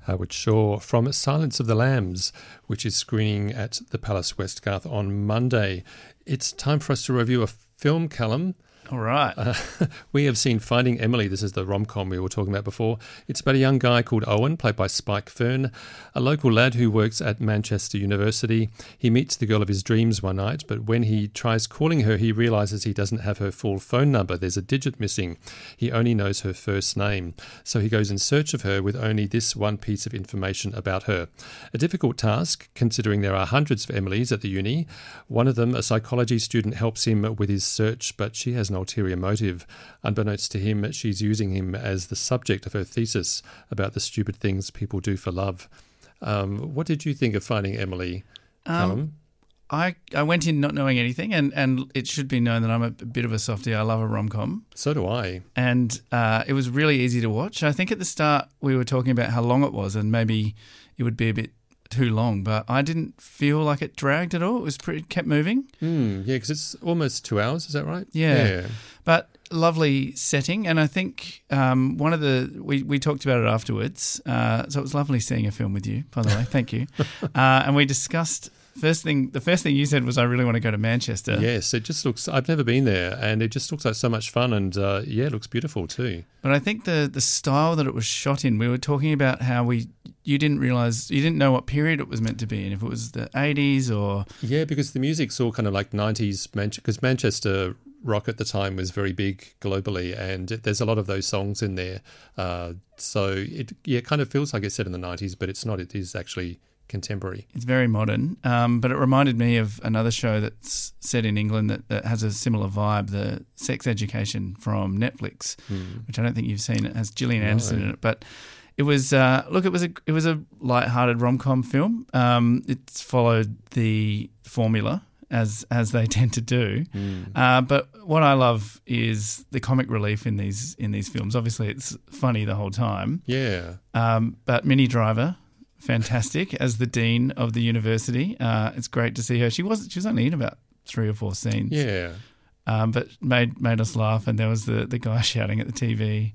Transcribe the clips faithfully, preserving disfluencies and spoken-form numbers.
Howard Shaw from Silence of the Lambs, which is screening at the Palace Westgarth on Monday. It's time for us to review a film, Callum. All right. Uh, we have seen Finding Emily. This is the rom-com we were talking about before. It's about a young guy called Owen, played by Spike Fern, a local lad who works at Manchester University. He meets the girl of his dreams one night, but when he tries calling her, he realises he doesn't have her full phone number. There's a digit missing. He only knows her first name. So he goes in search of her with only this one piece of information about her. A difficult task, considering there are hundreds of Emilys at the uni. One of them, a psychology student, helps him with his search, but she has an ulterior motive. Unbeknownst to him, she's using him as the subject of her thesis about the stupid things people do for love. Um, what did you think of Finding Emily, Callum? Um, I, I went in not knowing anything, and, and it should be known that I'm a bit of a softie. I love a rom-com. So do I. And uh, it was really easy to watch. I think at the start we were talking about how long it was and maybe it would be a bit too long, but I didn't feel like it dragged at all. It was pretty, kept moving. Mm, yeah, because it's almost two hours, is that right? Yeah. yeah. But lovely setting, and I think um, one of the, we, we talked about it afterwards, uh, so it was lovely seeing a film with you, by the way, thank you. Uh, and we discussed, first thing, the first thing you said was I really want to go to Manchester. Yes, it just looks, I've never been there, and it just looks like so much fun, and uh, yeah, it looks beautiful too. But I think the the style that it was shot in, we were talking about how we, you didn't realise, you didn't know what period it was meant to be in, if it was the eighties or... Yeah, because the music's all kind of like nineties, because Manchester rock at the time was very big globally, and it, there's a lot of those songs in there. Uh, so it yeah, it kind of feels like it's set in the nineties, but it's not. It is actually contemporary. It's very modern, um, but it reminded me of another show that's set in England that, that has a similar vibe, the Sex Education from Netflix, Hmm. which I don't think you've seen. It has Gillian Anderson No. in it, but it was uh, look, it was a it was a light-hearted rom-com film. Um, it's followed the formula as as they tend to do, Mm. uh, but what I love is the comic relief in these in these films. Obviously, it's funny the whole time. Yeah. Um, but Minnie Driver, fantastic as the dean of the university. Uh, it's great to see her. She was she was only in about three or four scenes. Yeah. Um, but made made us laugh. And there was the, the guy shouting at the T V.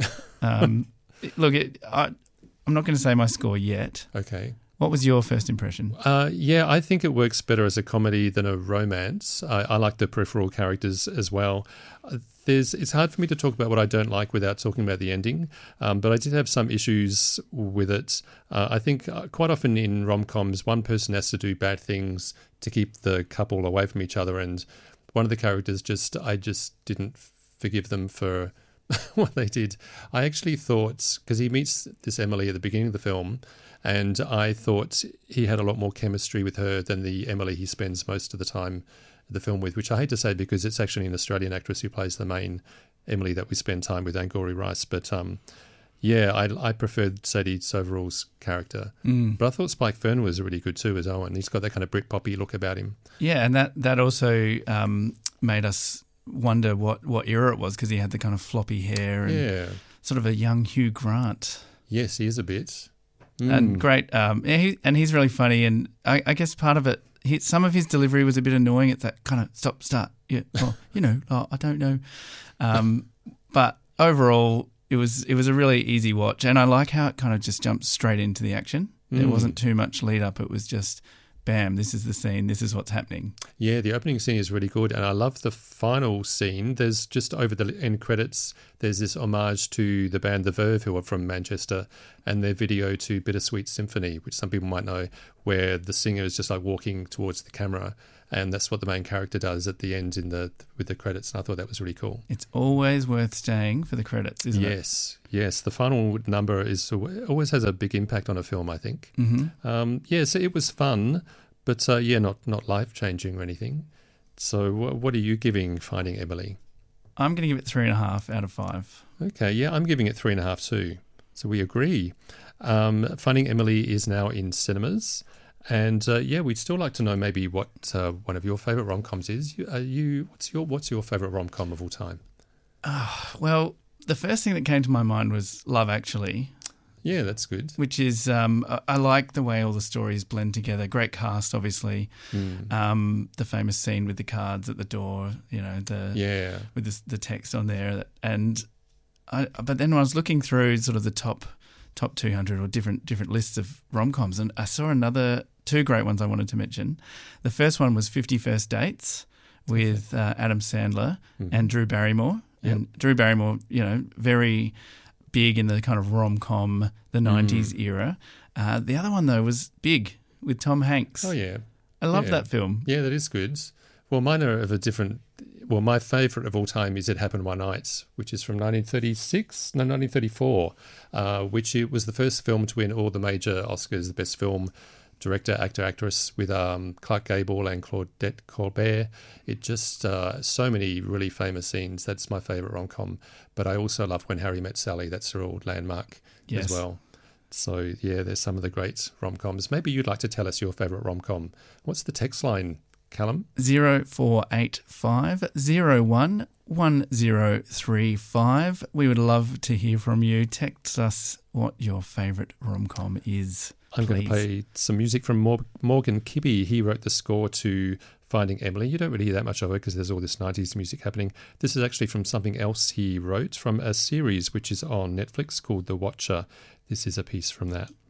Um, it- look, it, I, I'm not going to say my score yet. Okay. What was your first impression? Uh, yeah, I think it works better as a comedy than a romance. I, I like the peripheral characters as well. Uh, There's, it's hard for me to talk about what I don't like without talking about the ending, um, but I did have some issues with it. Uh, I think uh, quite often in rom-coms, one person has to do bad things to keep the couple away from each other, and one of the characters just, I just didn't forgive them for what they did. I actually thought, because he meets this Emily at the beginning of the film, and I thought he had a lot more chemistry with her than the Emily he spends most of the time the film with, which I hate to say because it's actually an Australian actress who plays the main Emily that we spend time with, Angourie Rice. But um, yeah, I, I preferred Sadie Soverall's character. Mm. But I thought Spike Fern was really good too as Owen. He's got that kind of Britpoppy look about him. Yeah, and that that also um, made us wonder what, what era it was because he had the kind of floppy hair and Yeah. sort of a young Hugh Grant. Yes, he is a bit. And Mm. great, um, yeah, he, and he's really funny. And I, I guess part of it, he, some of his delivery was a bit annoying. It's that kind of stop, start, yeah, oh, you know, oh, I don't know. Um, but overall, it was it was a really easy watch, and I like how it kind of just jumps straight into the action. There Mm. wasn't too much lead up. It was just, bam, this is the scene, this is what's happening. Yeah, the opening scene is really good, and I love the final scene. There's just over the end credits, there's this homage to the band The Verve, who are from Manchester, and their video to Bittersweet Symphony, which some people might know, where the singer is just like walking towards the camera, and that's what the main character does at the end in the with the credits, and I thought that was really cool. It's always worth staying for the credits, isn't it? Yes, yes. The final number is always has a big impact on a film, I think. Mm-hmm. Um, yeah, so it was fun, but uh, yeah, not not life changing or anything. So, wh- what are you giving Finding Emily? I'm going to give it three and a half out of five. Okay, yeah, I'm giving it three and a half too. So we agree. Um, Finding Emily is now in cinemas, and uh, yeah, we'd still like to know maybe what uh, one of your favourite rom coms is. You, are you? What's your What's your favourite rom com of all time? Well, the first thing that came to my mind was Love Actually. Yeah, that's good. Which is, um, I, I like the way all the stories blend together. Great cast, obviously. Mm. Um, the famous scene with the cards at the door, you know, the Yeah. with the, the text on there. And I, but then when I was looking through sort of the top top two hundred or different different lists of rom-coms. And I saw another two great ones I wanted to mention. The first one was fifty First Dates with uh, Adam Sandler mm-hmm. and Drew Barrymore. Yep. And Drew Barrymore, you know, very big in the kind of rom-com, the nineties mm. era. Uh, the other one, though, was Big with Tom Hanks. Oh, yeah. I love yeah. that film. Yeah, that is good. Well, mine are of a different... Well, my favourite of all time is It Happened One Night, which is from nineteen thirty-six, no, nineteen thirty-four, uh, which it was the first film to win all the major Oscars, the best film, director, actor, actress, with um, Clark Gable and Claudette Colbert. It just, uh, so many really famous scenes. That's my favourite rom-com. But I also love When Harry Met Sally. That's a real landmark yes. as well. So, yeah, there's some of the great rom-coms. Maybe you'd like to tell us your favourite rom-com. What's the text line, Callum? zero four eight five zero one one zero three five. We would love to hear from you. Text us what your favourite rom-com is. I'm please. going to play some music from Mor- Morgan Kibbe. He wrote the score to Finding Emily. You don't really hear that much of it because there's all this nineties music happening. This is actually from something else he wrote from a series which is on Netflix called The Watcher. This is a piece from that.